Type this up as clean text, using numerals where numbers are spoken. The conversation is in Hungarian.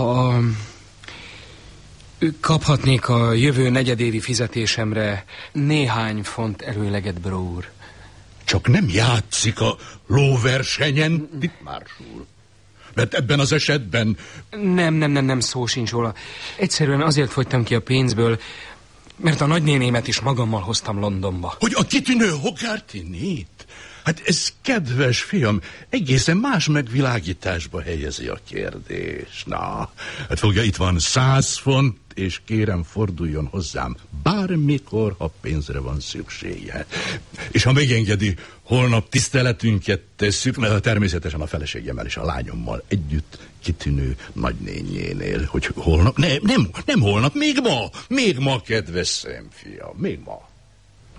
Ha kaphatnék a jövő negyedévi fizetésemre néhány font előleget, Bro úr. Csak nem játszik a lóversenyen, Dittmars úr. Mert ebben az esetben... Nem, szó sincs róla. Egyszerűen azért fogytam ki a pénzből, mert a nagynénémet is magammal hoztam Londonba. Hogy a kitűnő Hogarth-nét? Hát ez, kedves fiam, egészen más megvilágításba helyezi a kérdés. Na, hát fogja, itt van 100 font, és kérem, forduljon hozzám bármikor, ha pénzre van szüksége. És ha megengedi, holnap tiszteletünket tesszük, természetesen a feleségemmel és a lányommal együtt kitűnő nagynényénél, hogy holnap, nem holnap, még ma, kedves szemfiam, még ma.